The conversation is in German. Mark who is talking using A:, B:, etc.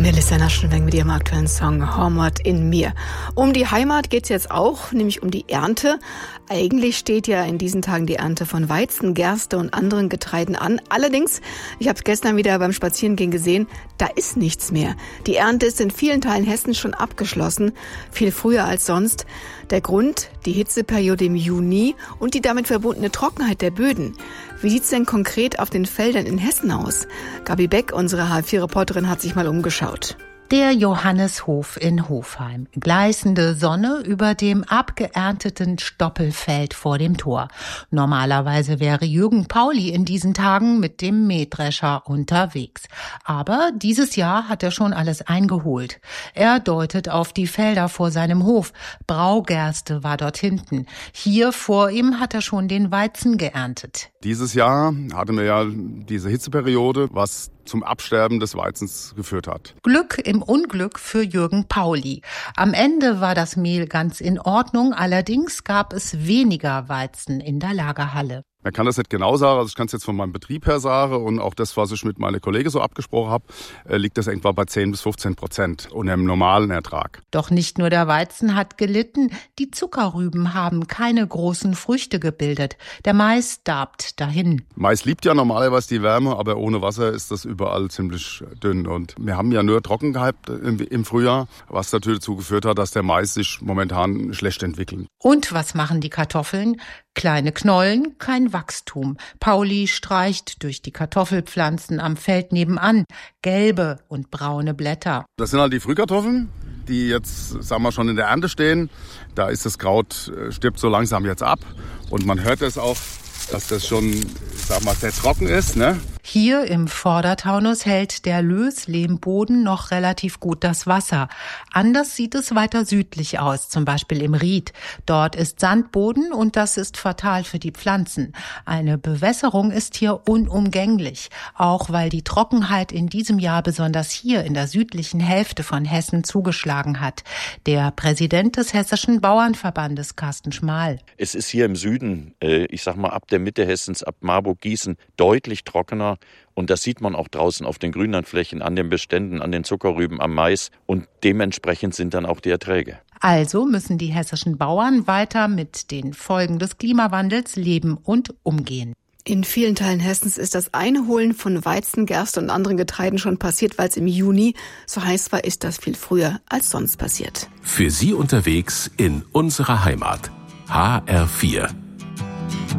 A: Melissa Naschenweng mit ihrem aktuellen Song Heimat in mir. Um die Heimat geht's jetzt auch, nämlich um die Ernte. Eigentlich steht ja in diesen Tagen die Ernte von Weizen, Gerste und anderen Getreiden an. Allerdings, ich habe es gestern wieder beim Spazierengehen gesehen, da ist nichts mehr. Die Ernte ist in vielen Teilen Hessens schon abgeschlossen, viel früher als sonst. Der Grund, die Hitzeperiode im Juni und die damit verbundene Trockenheit der Böden. Wie sieht's denn konkret auf den Feldern in Hessen aus? Gabi Beck, unsere H4-Reporterin, hat sich mal umgeschaut.
B: Der Johanneshof in Hofheim. Gleißende Sonne über dem abgeernteten Stoppelfeld vor dem Tor. Normalerweise wäre Jürgen Pauli in diesen Tagen mit dem Mähdrescher unterwegs. Aber dieses Jahr hat er schon alles eingeholt. Er deutet auf die Felder vor seinem Hof. Braugerste war dort hinten. Hier vor ihm hat er schon den Weizen geerntet.
C: Dieses Jahr hatten wir ja diese Hitzeperiode, was zum Absterben des Weizens geführt hat.
B: Glück im Unglück für Jürgen Pauli. Am Ende war das Mehl ganz in Ordnung, allerdings gab es weniger Weizen in der Lagerhalle.
C: Man kann das nicht genau sagen, also ich kann es jetzt von meinem Betrieb her sagen und auch das, was ich mit meiner Kollegen so abgesprochen habe, liegt das etwa bei 10-15% unter dem normalen Ertrag.
B: Doch nicht nur der Weizen hat gelitten, die Zuckerrüben haben keine großen Früchte gebildet. Der Mais darbt dahin.
C: Mais liebt ja normalerweise die Wärme, aber ohne Wasser ist das überall ziemlich dünn. Und wir haben ja nur trocken gehabt im Frühjahr, was natürlich dazu geführt hat, dass der Mais sich momentan schlecht entwickelt.
B: Und was machen die Kartoffeln? Kleine Knollen, kein Wachstum. Pauli streicht durch die Kartoffelpflanzen am Feld nebenan. Gelbe und braune Blätter.
C: Das sind halt die Frühkartoffeln, die jetzt, sagen wir, schon in der Ernte stehen. Da ist das Kraut, stirbt so langsam jetzt ab. Und man hört es auch, dass das schon, sag mal, sehr trocken ist, ne?
B: Hier im Vordertaunus hält der Löslehmboden noch relativ gut das Wasser. Anders sieht es weiter südlich aus, zum Beispiel im Ried. Dort ist Sandboden und das ist fatal für die Pflanzen. Eine Bewässerung ist hier unumgänglich, auch weil die Trockenheit in diesem Jahr besonders hier in der südlichen Hälfte von Hessen zugeschlagen hat. Der Präsident des Hessischen Bauernverbandes, Carsten Schmal.
D: Es ist hier im Süden, ich sag mal ab der Mitte Hessens, ab Marburg-Gießen, deutlich trockener. Und das sieht man auch draußen auf den Grünlandflächen, an den Beständen, an den Zuckerrüben, am Mais. Und dementsprechend sind dann auch die Erträge.
B: Also müssen die hessischen Bauern weiter mit den Folgen des Klimawandels leben und umgehen.
A: In vielen Teilen Hessens ist das Einholen von Weizen, Gerste und anderen Getreiden schon passiert, weil es im Juni so heiß war, ist das viel früher als sonst passiert.
E: Für Sie unterwegs in unserer Heimat. HR4.